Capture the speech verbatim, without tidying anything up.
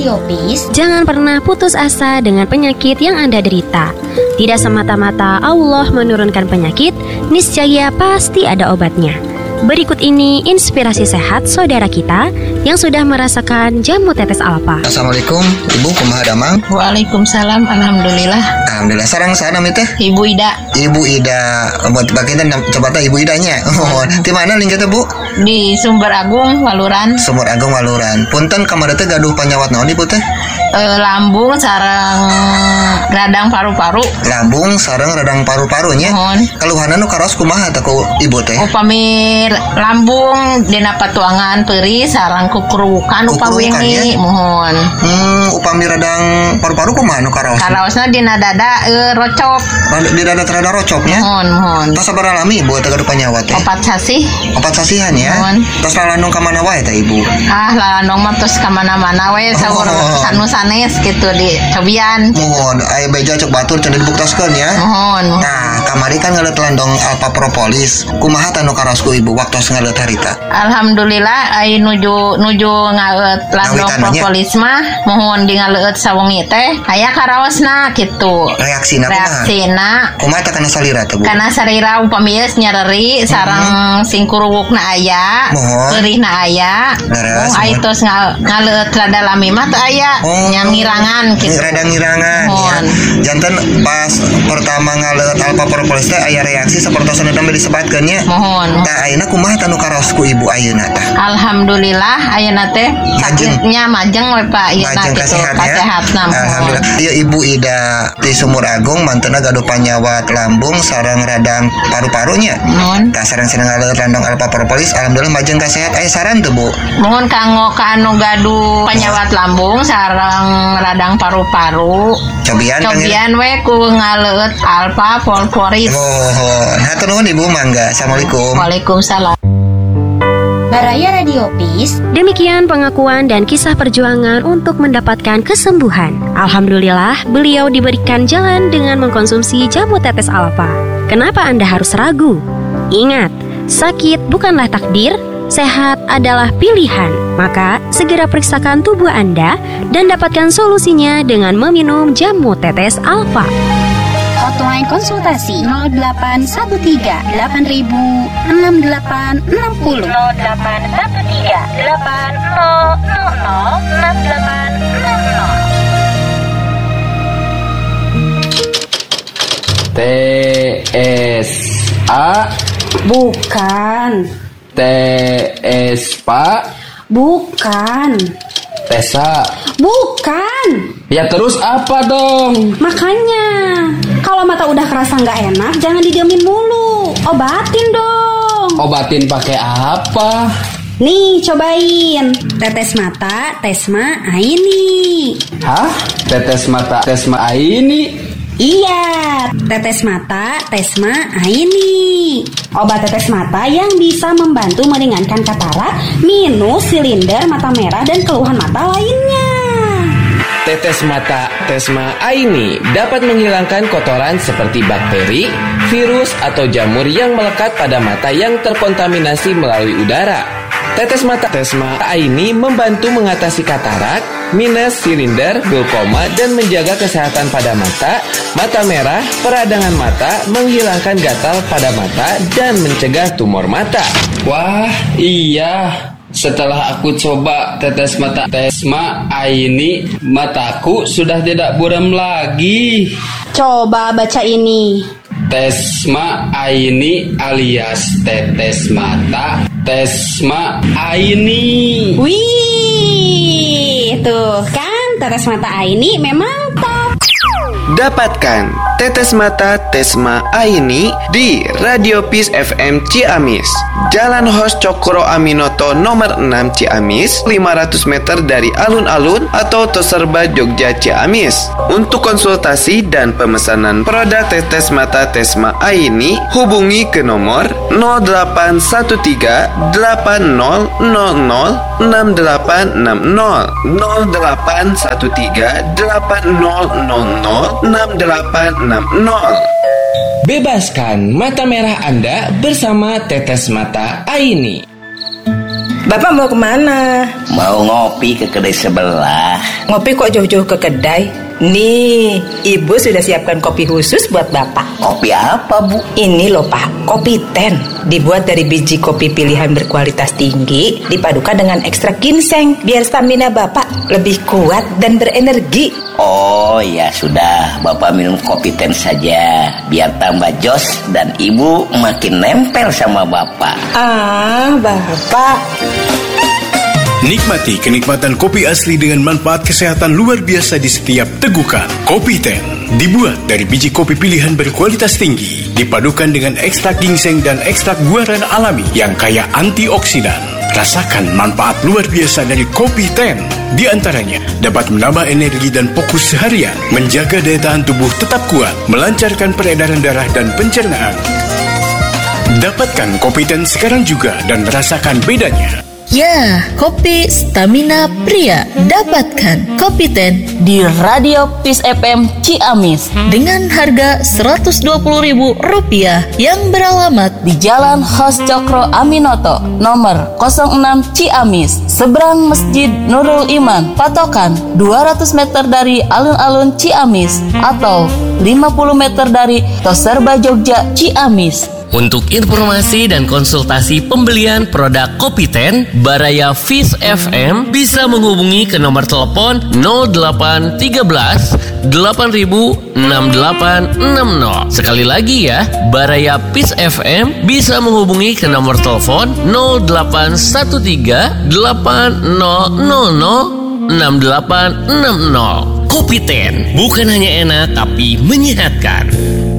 Radio Peace, jangan pernah putus asa dengan penyakit yang Anda derita. Tidak semata-mata Allah menurunkan penyakit, niscaya pasti ada obatnya. Berikut ini inspirasi sehat saudara kita yang sudah merasakan jamu tetes alfa. Assalamualaikum, Ibu kumaha damang? Waalaikumsalam, alhamdulillah. Alhamdulillah. Sarang sana teh? Ibu Ida. Ibu Ida. Buat bagian coba teh Ibu Idanya. Oh, di mana link kita, Bu? Di Sumber Agung, Waluran. Sumber Agung, Waluran. Punten kamari teh gaduh panyawat naon Ibu teh? E, lambung sareng radang paru-paru. Lambung sareng radang paru-parunya. Mohon. Keluhanan nu karos kumaha teh ku Ibu teh? Upami lambung dina patuangan peuri sareng kukurukan upami wingi. Mohon. Hmm, upami radang paru-paru kumaha nu karos? Karaosna dina dada e, rocop. Di dada terada rocopnya? Mohon, mohon. Tos sabar alami Ibu teh gaduh panyawat teh? Opat sasih. Opat sasihan ya? Mohon. Tos lalandung ka mana wae teh Ibu? Ah, lalandung mah tos ka mana-mana we saur Oh. sanes gitu di cobian. Mohon, aya beja cek batur cenah dibuktaskeun ya. Mohon. Nah, kamari kan ngaleut landong alfa propolis. Kumaha tanu karosku Ibu waktos ngaleut harita? Alhamdulillah ai nuju nuju ngaleut landong propolis mah mohon di ngaleut sawengi teh aya karaosna kitu. Reaksina kumaha? Reaksina Kumaha teh kana salira teh Bu? kana sarira upami geus nyareri sareng Hmm. sing kuruwukna aya, Mohon. peurihna aya. Leres, Oh ai mohon. tos nga- ngaleut rada lami mah teu aya. Oh. Nyangirangan gitu. Rada ngirangan Mohon. ya. Janten pas pertama ngaleut alfa propolis teh aya reaksi sapertos anu tadi disebutkeun nya. Mohon. Tah ayeuna kumaha tanu karosku Ibu ayeuna tah? Alhamdulillah ayeuna teh sakitnya majeng we Pak ieu Majeng kitu kasehat ya. kasehatna. Alhamdulillah. Ieu Ibu Ida di Sumur Agung mantena gaduh panyawat lambung sareng radang paru-parunya. Mohon. Tah sareng-sareng ngaleut landong alfa propolis alhamdulillah majeng kasehat. Aya saran teu Bu? Mohon kanggo ka anu gaduh panyawat lambung sareng radang paru-paru. Cobian Cobian we ku ngaleut alfa propolis. Mohon. Hatur nuhun Ibu mangga. Assalamualaikum. Waalaikumsalam. Baraya Radio Peace. Demikian pengakuan dan kisah perjuangan untuk mendapatkan kesembuhan. Alhamdulillah, beliau diberikan jalan dengan mengkonsumsi jamu tetes alfa. Kenapa Anda harus ragu? Ingat, sakit bukanlah takdir, sehat adalah pilihan. Maka, segera periksakan tubuh Anda dan dapatkan solusinya dengan meminum jamu tetes alfa. Hotline konsultasi nol delapan satu tiga delapan ribu enam delapan enam nol nol delapan satu tiga delapan nol nol nol enam delapan enam nol. T S A. Bukan. T S Pak. Bukan. Tesa. Bukan. Ya terus apa dong? Makanya, kalau mata udah kerasa nggak enak, jangan didiemin mulu. Obatin dong. Obatin pakai apa? Nih, cobain. Tetes mata, Tesma Aini. Hah? Tetes mata, Tesma Aini? Iya, tetes mata, Tesma Aini. Obat tetes mata yang bisa membantu meringankan katarak, minus, silinder, mata merah, dan keluhan mata lainnya. Tetes mata Tesma Aini dapat menghilangkan kotoran seperti bakteri, virus, atau jamur yang melekat pada mata yang terkontaminasi melalui udara. Tetes mata Tesma Aini membantu mengatasi katarak, minus, silinder, glaukoma, dan menjaga kesehatan pada mata, mata merah, peradangan mata, menghilangkan gatal pada mata, dan mencegah tumor mata. Wah, iya. Setelah aku coba tetes mata Tesma Aini, mataku sudah tidak buram lagi. Coba baca ini. Tesma Aini alias tetes mata Tesma Aini. Wih, tuh kan tetes mata Aini memang top. Dapatkan tetes mata Tesma Aini di Radio Peace F M Ciamis, Jalan Hos Cokro Aminoto nomor enam Ciamis, lima ratus meter dari alun-alun atau Toserba Jogja Ciamis. Untuk konsultasi dan pemesanan produk tetes mata Tesma Aini, hubungi ke nomor nol delapan satu tiga delapan nol nol nol enam delapan enam nol nol delapan satu tiga delapan nol nol nol enam delapan enam nol. Bebaskan mata merah Anda bersama tetes mata Aini. Bapak mau kemana? Mau ngopi ke kedai sebelah. Ngopi kok jauh-jauh ke kedai? Nih, Ibu sudah siapkan kopi khusus buat Bapak. Kopi apa, Bu? Ini loh Pak, kopi ten. Dibuat dari biji kopi pilihan berkualitas tinggi, dipadukan dengan ekstrak ginseng, biar stamina Bapak lebih kuat dan berenergi. Oh ya sudah, Bapak minum kopi ten saja, biar tambah jos dan Ibu makin nempel sama Bapak. Ah, Bapak. Nikmati kenikmatan kopi asli dengan manfaat kesehatan luar biasa di setiap tegukan. Kopi Ten dibuat dari biji kopi pilihan berkualitas tinggi, dipadukan dengan ekstrak ginseng dan ekstrak guaran alami yang kaya antioksidan. Rasakan manfaat luar biasa dari Kopi Ten. Di antaranya dapat menambah energi dan fokus seharian, menjaga daya tahan tubuh tetap kuat, melancarkan peredaran darah dan pencernaan. Dapatkan Kopi Ten sekarang juga dan rasakan bedanya. Ya, kopi stamina pria. Dapatkan Kopi Ten di Radio Peace F M Ciamis dengan harga seratus dua puluh ribu rupiah yang beralamat di Jalan Hos Cokro Aminoto nomor nol enam Ciamis, seberang Masjid Nurul Iman, patokan dua ratus meter dari alun-alun Ciamis atau lima puluh meter dari Toserba Jogja Ciamis. Untuk informasi dan konsultasi pembelian produk Kopi Ten Baraya Peace F M bisa menghubungi ke nomor telepon nol delapan tiga belas delapan ribu enam delapan enam nol. Sekali lagi ya, Baraya Peace F M bisa menghubungi ke nomor telepon nol delapan satu tiga delapan nol nol nol enam delapan enam nol. Kopi Ten bukan hanya enak tapi menyehatkan.